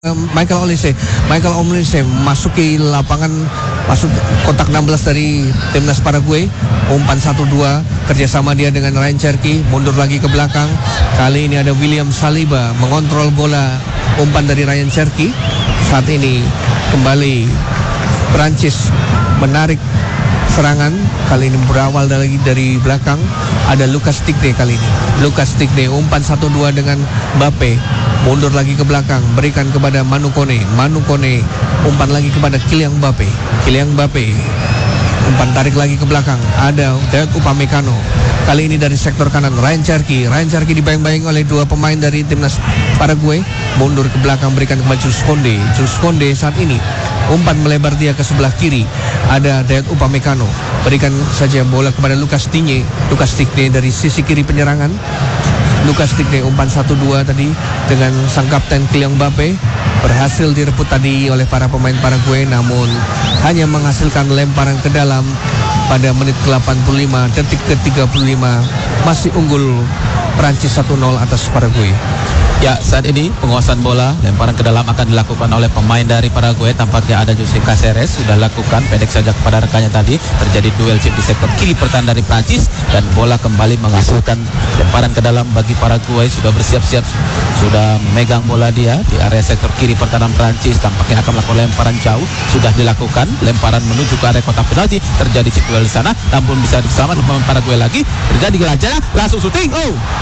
Michael Olise masuki lapangan, masuk kotak 16 dari timnas Paraguay. Umpan 1-2, kerjasama dia dengan Ryan Cherky, mundur lagi ke belakang. Kali ini ada William Saliba mengontrol bola, umpan dari Ryan Cherky. Saat ini kembali Prancis menarik serangan, kali ini berawal dari belakang. Ada Lucas Digne kali ini. Lucas Digne umpan 1-2 dengan Mbappe, mundur lagi ke belakang, berikan kepada Manu Kone, umpan lagi kepada Kylian Mbappe, umpan tarik lagi ke belakang, ada Dayot Upamecano. Kali ini dari sektor kanan Ryan Cherky dibayang-bayang oleh dua pemain dari timnas Paraguay, mundur ke belakang, berikan kepada Jules Kounde. Saat ini umpan melebar dia ke sebelah kiri, ada Dayot Upamecano, berikan saja bola kepada Lucas Digne dari sisi kiri penyerangan. Lucas Digne umpan 1-2 tadi dengan sang kapten Kylian Mbappe, berhasil direbut tadi oleh para pemain Paraguay, namun hanya menghasilkan lemparan ke dalam pada menit ke-85, detik ke-35. Masih unggul Prancis 1-0 atas Paraguay. Ya, saat ini penguasaan bola, lemparan ke dalam akan dilakukan oleh pemain dari Paraguay. Tampaknya ada Jose Caceres, sudah lakukan pendek saja kepada rekannya tadi. Terjadi duel chip di sektor kiri pertahanan dari Prancis, dan bola kembali menghasilkan lemparan ke dalam bagi Paraguay. Sudah bersiap-siap, sudah memegang bola dia di area sektor kiri pertahanan Prancis. Tampaknya akan melakukan lemparan jauh, sudah dilakukan lemparan menuju ke area kotak penalti. Terjadi chip duel di sana, namun bisa diselamatkan pemain Paraguay lagi. Terjadi gelaja, langsung syuting.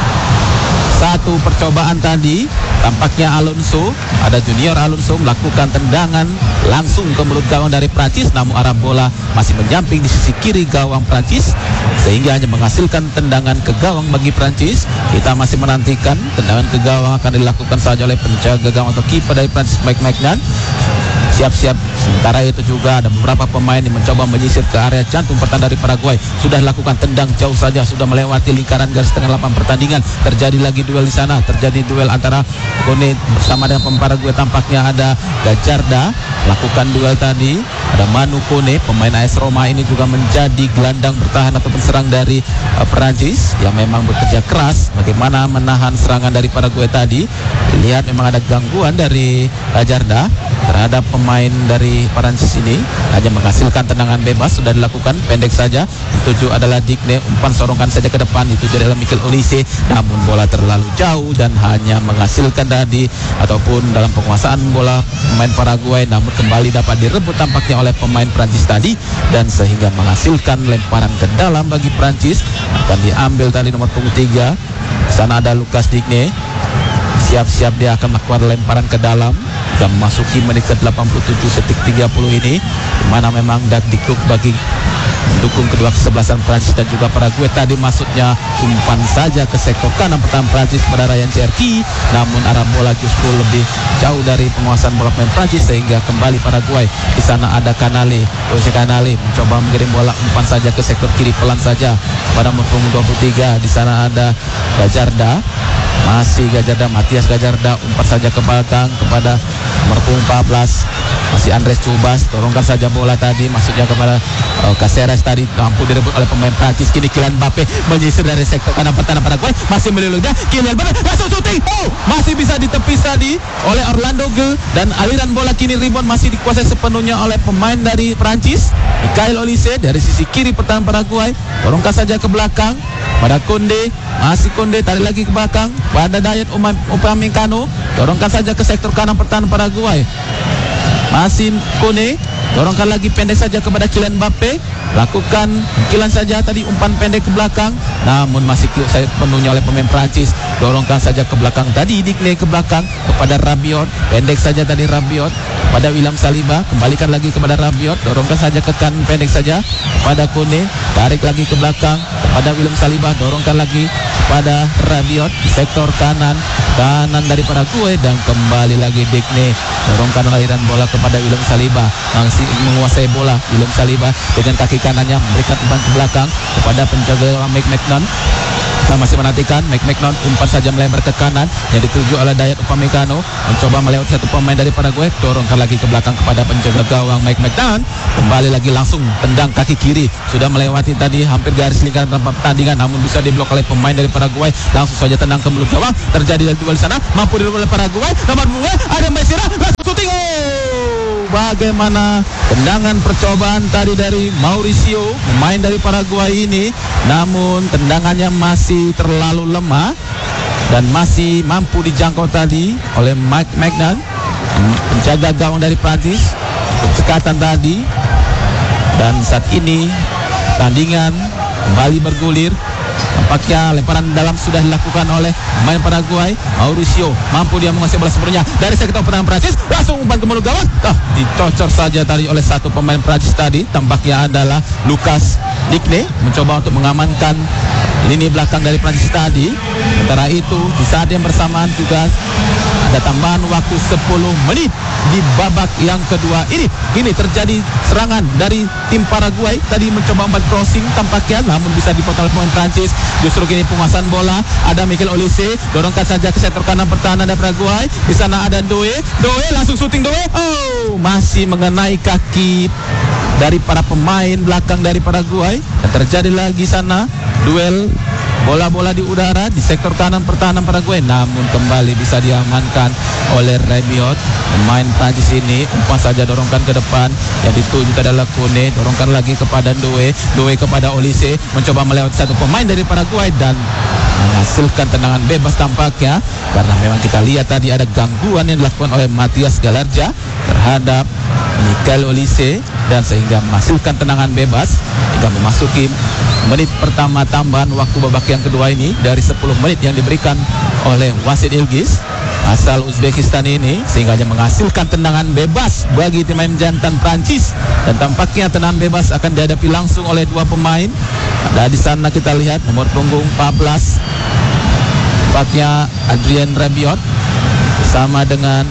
Satu percobaan tadi, tampaknya ada Junior Alonso melakukan tendangan langsung ke mulut gawang dari Prancis, namun arah bola masih menyamping di sisi kiri gawang Prancis, sehingga hanya menghasilkan tendangan ke gawang bagi Prancis. Kita masih menantikan tendangan ke gawang akan dilakukan saja oleh penjaga gawang atau kiper dari Prancis, Mike Maignan. Siap-siap. Sementara itu juga ada beberapa pemain yang mencoba menyisir ke area jantung pertahanan dari Paraguay. Sudah lakukan tendang jauh saja, sudah melewati lingkaran garis tengah lapangan pertandingan. Terjadi lagi duel di sana, terjadi duel antara Kone bersama dengan pemain Paraguay. Tampaknya ada Gajarda lakukan duel tadi. Ada Manu Kone, pemain AS Roma ini juga menjadi gelandang bertahan atau penserang dari Perancis yang memang bekerja keras bagaimana menahan serangan dari Paraguay tadi. Lihat memang ada gangguan dari Gajarda terhadap pemain dari Perancis ini, hanya menghasilkan tendangan bebas. Sudah dilakukan pendek saja, dituju adalah Digne, umpan sorongkan saja ke depan, dituju adalah Michael Olise, namun bola terlalu jauh dan hanya menghasilkan tadi ataupun dalam penguasaan bola pemain Paraguay, namun kembali dapat direbut tampaknya oleh pemain Prancis tadi, dan sehingga menghasilkan lemparan ke dalam bagi Prancis. Akan diambil tadi nomor punggung 3. Di sana ada Lucas Digne, siap-siap dia akan melakukan lemparan ke dalam. Dan memasuki menit ke-87 detik 30 ini, di mana memang dikduk bagi mendukung kedua kesebelasan Prancis dan juga Paraguay. Tadi maksudnya umpan saja ke sektor kanan pertahanan Prancis pada Ryan Cherky, namun arah bola justru lebih jauh dari penguasaan bola pemain Prancis, sehingga kembali Paraguay. Di sana ada Jose Canale mencoba mengirim bola umpan saja ke sektor kiri pelan saja pada nomor 23. Di sana ada Gajarda, masih Matias Gajarda, umpan saja ke belakang kepada nomor 14, masih Andres Cubas, dorongkan saja bola tadi maksudnya kepada Caceres tadi, mampu direbut oleh pemain Prancis. Kini Kylian Mbappe menyisir dari sektor kanan pertahanan Paraguay, masih melilungnya Kylian Mbappe, langsung syuting, masih bisa ditepis tadi oleh Orlando Gil, dan aliran bola kini rebound masih dikuasai sepenuhnya oleh pemain dari Prancis, Michael Olise dari sisi kiri pertahanan Paraguay. Dorongkan saja ke belakang pada Kounde, masih Kounde, tarik lagi ke belakang pada Dayot Upamecano, dorongkan saja ke sektor kanan pertahanan Paraguay. Masih Kone, dorongkan lagi pendek saja kepada Kylian Mbappe, lakukan kilan saja tadi umpan pendek ke belakang, namun masih penuhnya oleh pemain Prancis. Dorongkan saja ke belakang tadi, Digne ke belakang kepada Rabiot, pendek saja tadi Rabiot pada William Saliba, kembalikan lagi kepada Rabiot, dorongkan saja ke kanan pendek saja kepada Kone, tarik lagi ke belakang kepada William Saliba, dorongkan lagi pada Rabiot sektor kanan dari Paraguay, dan kembali lagi Digne, dorongkan aliran bola kepada William Saliba, masih menguasai bola. William Saliba dengan kaki kanannya memberikan umpan ke belakang kepada penjaga Mike Maignan. Kita masih menantikan McMahon umpan saja melebar ke kanan yang dituju oleh Dayat Upamecano, mencoba melewati satu pemain dari Paraguay, dorongkan lagi ke belakang kepada penjaga gawang McMahon, kembali lagi langsung tendang kaki kiri, sudah melewati tadi hampir garis lingkaran tanpa pertandingan, namun bisa diblok oleh pemain dari Paraguay, langsung saja tendang ke mulut gawang, terjadi duel di sana, mampu direbut oleh Paraguay, nomor 2 ada Mesira, langsung shooting. Bagaimana tendangan percobaan tadi dari Mauricio, pemain dari Paraguay ini, namun tendangannya masih terlalu lemah dan masih mampu dijangkau tadi oleh Mike Magnan, penjaga gawang dari Prancis. Cekatan tadi, dan saat ini tandingan kembali bergulir. Nampaknya lemparan dalam sudah dilakukan oleh pemain Paraguay. Mauricio mampu dia menguasai bola sepenuhnya dari sektor pertahanan Prancis, langsung umpan ke mulut gawang. Dicocor saja tadi oleh satu pemain Prancis tadi, tampaknya adalah Lucas Digne, mencoba untuk mengamankan lini belakang dari Prancis tadi. Sementara itu di saat yang bersamaan juga ada tambahan waktu 10 menit di babak yang kedua ini. Ini terjadi serangan dari tim Paraguay, tadi mencoba umpan crossing tampaknya, namun bisa dipotong oleh pemain Prancis. Justru kini penguasaan bola ada Mikel Olise, dorongkan saja ke sektor kanan pertahanan dari Paraguay. Di sana ada Doe langsung shooting Doe. Masih mengenai kaki dari para pemain belakang dari Paraguay, dan terjadi lagi sana duel bola-bola di udara di sektor kanan pertahanan Paraguay, namun kembali bisa diamankan oleh Rabiot. Pemain Prancis ini umpan saja dorongkan ke depan, yang dituju adalah Kone, dorongkan lagi kepada Doe kepada Olise, mencoba melewati satu pemain dari Paraguay dan menghasilkan tendangan bebas tampaknya, karena memang kita lihat tadi ada gangguan yang dilakukan oleh Matias Galarja terhadap Mikel Olise, dan sehingga menghasilkan tendangan bebas hingga memasuki menit pertama tambahan waktu babak yang kedua ini dari 10 menit yang diberikan oleh wasit Ilgiz asal Uzbekistan ini, sehingga hanya menghasilkan tendangan bebas bagi tim ayam jantan Prancis, dan tampaknya tendangan bebas akan dihadapi langsung oleh dua pemain. Ada di sana kita lihat nomor punggung 14, tampaknya Adrien Rabiot bersama dengan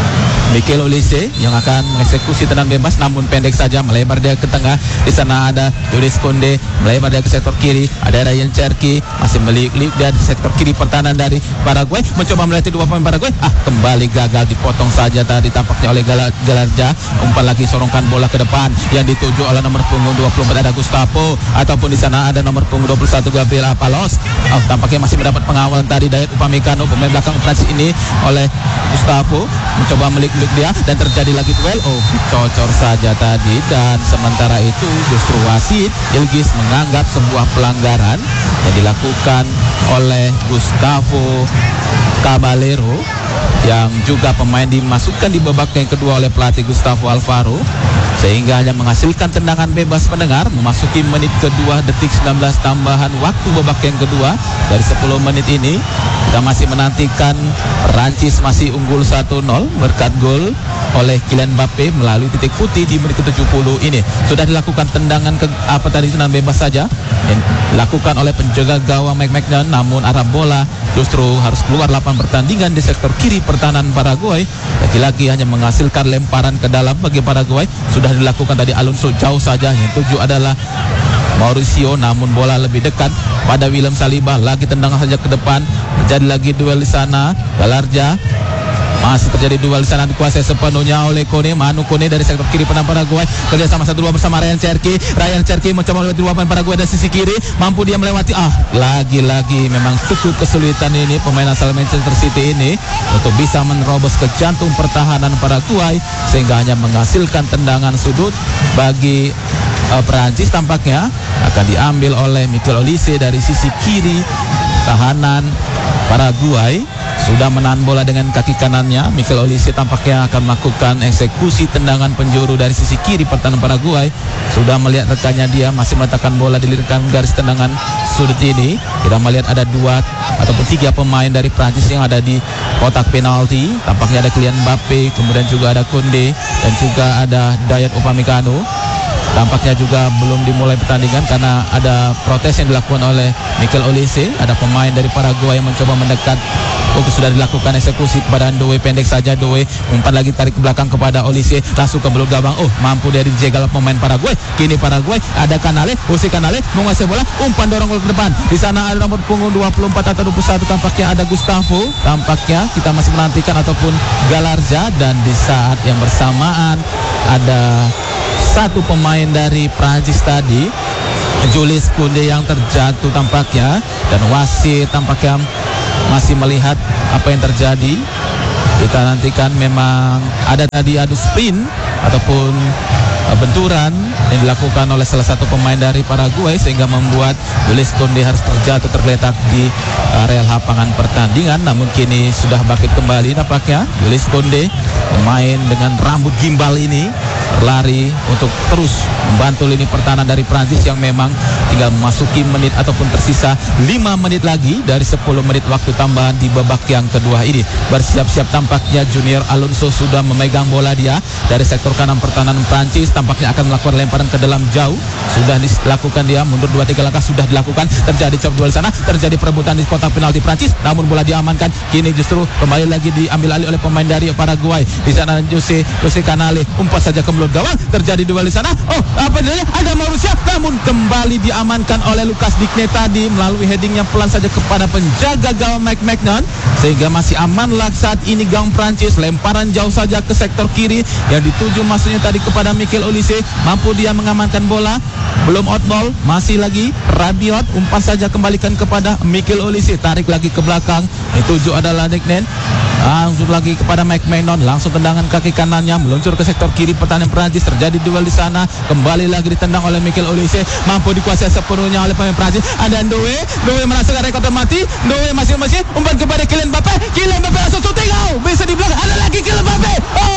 Mikel Olise yang akan mengeksekusi tendangan bebas, namun pendek saja, melebar dia ke tengah. Di sana ada Juris Konde, melebar dia ke sektor kiri. Ada Ryan Cherki, masih meliuk-liuk dia di sektor kiri pertahanan dari Paraguay, mencoba melatih dua pemain Paraguay. Kembali gagal, dipotong saja tadi tampaknya oleh Galarja. Umpan lagi, sorongkan bola ke depan yang dituju oleh nomor punggung 24 ada Gustavo, ataupun di sana ada nomor punggung 21 Gabriel Apalos. Tampaknya masih mendapat pengawalan tadi Dayat Upamecano, pemain belakang Prancis ini, oleh Gustavo, mencoba meliuk dia, dan terjadi lagi duel. Dicocor saja tadi, dan sementara itu justru wasit Ilgiz menganggap sebuah pelanggaran yang dilakukan oleh Gustavo Caballero, yang juga pemain dimasukkan di babak yang kedua oleh pelatih Gustavo Alfaro, sehingga hanya menghasilkan tendangan bebas pendengar. Memasuki menit kedua, detik 19 tambahan waktu babak yang kedua dari 10 menit ini. Kita masih menantikan Perancis masih unggul 1-0 berkat gol oleh Kylian Mbappe melalui titik putih di menit ke-70 ini. Sudah dilakukan tendangan tendangan bebas saja yang dilakukan oleh penjaga gawang Mike Magnan, namun arah bola justru harus keluar lapangan pertandingan di sektor kiri pertahanan Paraguay. Lagi-lagi hanya menghasilkan lemparan ke dalam bagi Paraguay. Sudah dilakukan tadi Alonso jauh saja, yang tuju adalah Mauricio, namun bola lebih dekat pada William Saliba. Lagi tendangan saja ke depan, terjadi lagi duel di sana. Galarja, masih terjadi duel di sana, dikuasai sepenuhnya oleh Kone. Manu Kone dari sektor kiri penang Paraguay, kerja sama 1-2 bersama Ryan Cherki mencoba melewati dua pemain Paraguay dari sisi kiri, mampu dia melewati. Lagi-lagi memang cukup kesulitan ini pemain asal Manchester City ini untuk bisa menerobos ke jantung pertahanan Paraguay, sehingga hanya menghasilkan tendangan sudut bagi Perancis. Tampaknya akan diambil oleh Mikel Olise dari sisi kiri tahanan Paraguay. Sudah menahan bola dengan kaki kanannya. Mikel Olise tampaknya akan melakukan eksekusi tendangan penjuru dari sisi kiri pertahanan Paraguay. Sudah melihat rekannya, dia masih meletakkan bola di lingkaran garis tendangan sudut ini. Kita melihat ada 2 ataupun 3 pemain dari Prancis yang ada di kotak penalti. Tampaknya ada Kylian Mbappe, kemudian juga ada Koundé, dan juga ada Dayat Upamecano. tampaknya juga belum dimulai pertandingan karena ada protes yang dilakukan oleh Mikel Olise. Ada pemain dari Paraguay yang mencoba mendekat. Sudah dilakukan eksekusi kepada Ndowe, pendek saja Ndowe, umpan lagi tarik ke belakang kepada Olise, langsung ke belut gawang. Mampu dia dijegal pemain Paraguay. Kini Paraguay ada Canale, Jose Canale menguasai bola, umpan dorong ke depan. Di sana ada nomor punggung 24 atau 21, tampaknya ada Gustavo. Tampaknya kita masih menantikan ataupun Galarza, dan di saat yang bersamaan ada satu pemain dari Prancis tadi, Jules Koundé, yang terjatuh tampaknya, dan wasit tampaknya masih melihat apa yang terjadi. Kita nantikan, memang ada tadi adu sprint ataupun benturan yang dilakukan oleh salah satu pemain dari Paraguay sehingga membuat Jules Koundé harus terjatuh tergeletak di area lapangan pertandingan. Namun kini sudah bangkit kembali nampaknya. Jules Koundé, pemain dengan rambut gimbal ini, berlari untuk terus membantu lini pertahanan dari Prancis yang memang tinggal memasuki menit ataupun tersisa 5 menit lagi dari 10 menit waktu tambahan di babak yang kedua ini. Bersiap-siap tampaknya Junior Alonso sudah memegang bola dia dari sektor kanan pertahanan Prancis, tampaknya akan melakukan lemparan ke dalam jauh. Sudah dilakukan dia, mundur 2-3 langkah sudah dilakukan. Terjadi cop duel sana, terjadi perebutan di kotak penalti Prancis, namun bola diamankan. Kini justru kembali lagi diambil alih oleh pemain dari Paraguay. Di sana Jose Canale, umpan saja ke mulut gawang, terjadi duel di sana. Ada Mauricio, namun kembali diamankan oleh Lucas Digne tadi melalui headingnya pelan saja kepada penjaga gawang Mike Maignan, sehingga masih amanlah saat ini gawang Prancis. Lemparan jauh saja ke sektor kiri yang dituju masuknya tadi kepada Mikel Olise. Mampu dia mengamankan bola, belum outball, masih lagi Rabiot, umpan saja kembalikan kepada Mikel Olise, tarik lagi ke belakang, dituju adalah Digne. Langsung lagi kepada Mike Maignan, langsung tendangan kaki kanannya meluncur ke sektor kiri pertahanan Prancis. Terjadi duel di sana, kembali lagi ditendang oleh Mikel Olise, mampu dikuasai sepenuhnya oleh pemain Prancis. Ada Ndowe merasakan rekor mati. Ndowe masih umpan kepada Kylian Mbappe langsung shooting, bisa di belakang, ada lagi Kylian Mbappe.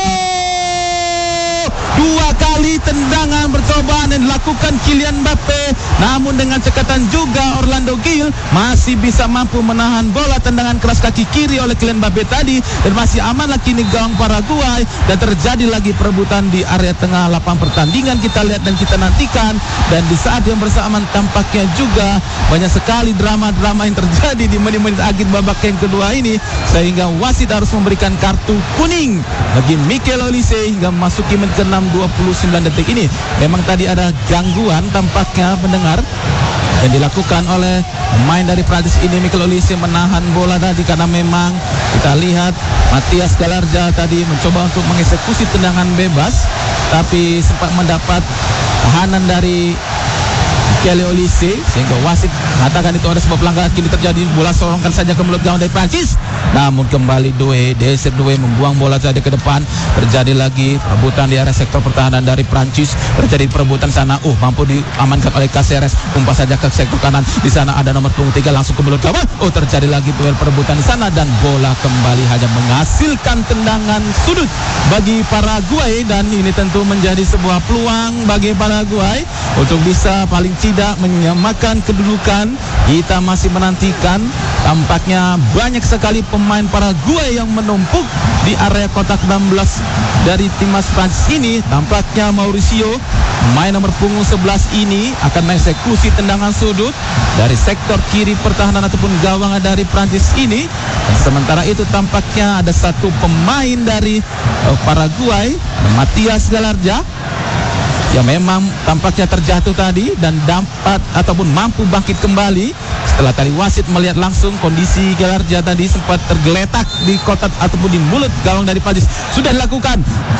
Dua kali tendangan percobaan yang dilakukan Kylian Mbappe, namun dengan cekatan juga Orlando Gil masih bisa mampu menahan bola tendangan keras kaki kiri oleh Kylian Mbappe tadi, dan masih aman lagi nih gawang Paraguay. Dan terjadi lagi perebutan di area tengah lapangan pertandingan, kita lihat dan kita nantikan. Dan di saat yang bersamaan tampaknya juga banyak sekali drama-drama yang terjadi di menit-menit akhir babak yang kedua ini, sehingga wasit harus memberikan kartu kuning bagi Mikel Olise hingga memasuki menit ke-6 29 detik ini. Memang tadi ada gangguan tampaknya mendengar yang dilakukan oleh pemain dari Prancis ini. Mikel Olise menahan bola tadi karena memang kita lihat Matias Galarza tadi mencoba untuk mengeksekusi tendangan bebas, tapi sempat mendapat tahanan dari Mikel Olise sehingga wasit mengatakan itu ada sebuah pelanggaran. Kini terjadi bola sorongkan saja ke mulut gawang dari Prancis, namun kembali Desir Doué membuang bola saja ke depan. Terjadi lagi perebutan di area sektor pertahanan dari Prancis. Terjadi perebutan sana, mampu diamankan oleh Caceres, umpan saja ke sektor kanan. Di sana ada nomor punggung 3 langsung ke mulut gawang. Terjadi lagi duel perebutan di sana, dan bola kembali hanya menghasilkan tendangan sudut bagi Paraguay. Dan ini tentu menjadi sebuah peluang bagi Paraguay untuk bisa paling tidak menyamakan kedudukan. Kita masih menantikan, tampaknya banyak sekali pemain Paraguay yang menumpuk di area kotak 16 dari timnas Prancis ini. Tampaknya Mauricio, pemain nomor punggung 11 ini, akan mengeksekusi tendangan sudut dari sektor kiri pertahanan ataupun gawang dari Prancis ini. Dan sementara itu tampaknya ada satu pemain dari Paraguay, Matias Galarza, yang memang tampaknya terjatuh tadi dan dapat ataupun mampu bangkit kembali setelah tadi wasit melihat langsung kondisi Galarza tadi sempat tergeletak di kotak ataupun di mulut gawang dari Prancis. Sudah dilakukan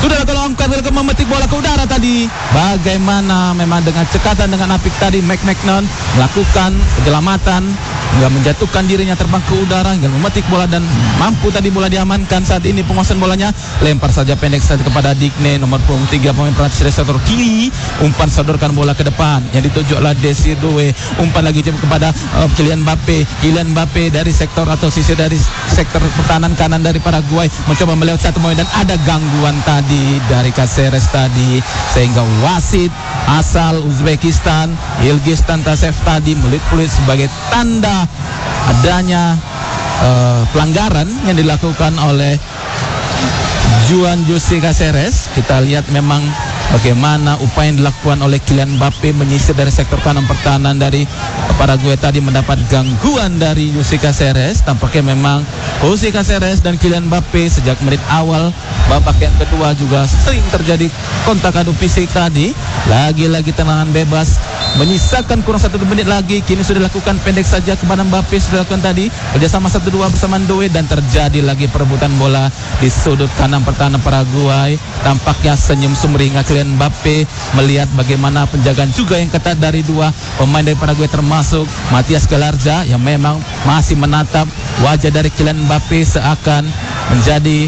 memetik bola ke udara tadi. Bagaimana memang dengan cekatan dengan apik tadi Mike Maignan melakukan penyelamatan hingga menjatuhkan dirinya terbang ke udara hingga memetik bola, dan mampu tadi bola diamankan. Saat ini penguasaan bolanya, lempar saja pendek saja kepada Digne, nomor punggung 3 pemain Prancis dari sektor kiri. Umpan sodorkan bola ke depan yang dituju oleh Desir Doué, umpan lagi kepada Kylian Mbappe dari sektor atau sisi dari sektor pertahanan kanan dari Paraguay, mencoba melewat satu pemain, dan ada gangguan tadi dari Caceres tadi, sehingga wasit asal Uzbekistan Ilgiz Tantasev tadi melihat sebagai tanda adanya pelanggaran yang dilakukan oleh Juan José Caceres. Kita lihat memang bagaimana upaya yang dilakukan oleh Kylian Mbappe menyisir dari sektor kanan pertahanan dari Paraguay tadi mendapat gangguan dari Jose Caceres. Tampaknya memang Jose Caceres dan Kylian Mbappe sejak menit awal babak yang kedua juga sering terjadi kontak adu fisik tadi. Lagi-lagi tendangan bebas menyisakan kurang 1 menit lagi, kini sudah dilakukan pendek saja kepada Mbappe, sudah dilakukan tadi kerjasama 1-2 bersama Ndoe, dan terjadi lagi perebutan bola di sudut kanan pertahanan Paraguay. Tampaknya senyum sumringah Kylian Mbappe melihat bagaimana penjagaan juga yang ketat dari dua pemain dari Paraguay, termasuk Matias Galarza yang memang masih menatap wajah dari Kylian Mbappe seakan menjadi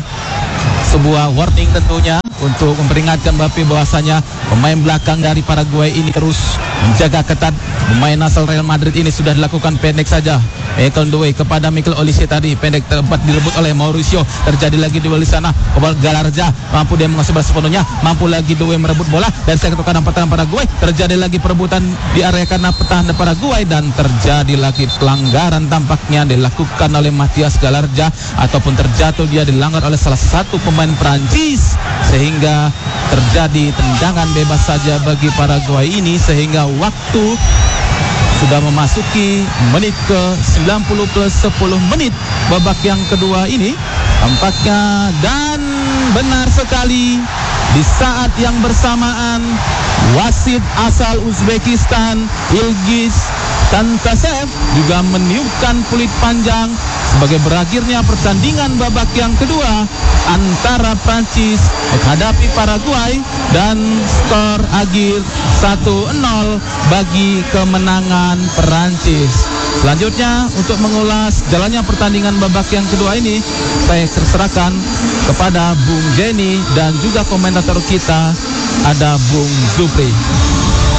sebuah warning tentunya untuk memperingatkan Mbappe bahwasanya pemain belakang dari Paraguay ini terus menjaga ketat. Pemain asal Real Madrid ini sudah dilakukan pendek saja. Michael Ndoe kepada Mikel Olise tadi pendek tempat direbut oleh Mauricio. Terjadi lagi duel di sana. Galarza mampu dia menguasai bola sepenuhnya, mampu lagi Ndoe merebut bola dan sektor kanan pertahanan Paraguay. Terjadi lagi perebutan di area kanan pertahanan Paraguay dan terjadi lagi pelanggaran tampaknya dilakukan oleh Matias Galarza, ataupun terjatuh dia dilanggar oleh salah satu pemain Prancis sehingga terjadi tendangan bebas saja bagi Paraguay ini, sehingga waktu sudah memasuki menit ke 90 plus 10 menit babak yang kedua ini tampaknya. Dan benar sekali di saat yang bersamaan wasit asal Uzbekistan Ilgiz Tantasev juga meniupkan peluit panjang sebagai berakhirnya pertandingan babak yang kedua antara Prancis menghadapi Paraguay, dan skor akhir 1-0 bagi kemenangan Prancis. Selanjutnya untuk mengulas jalannya pertandingan babak yang kedua ini, saya serahkan kepada Bung Jenny dan juga komentator kita ada Bung Zupri.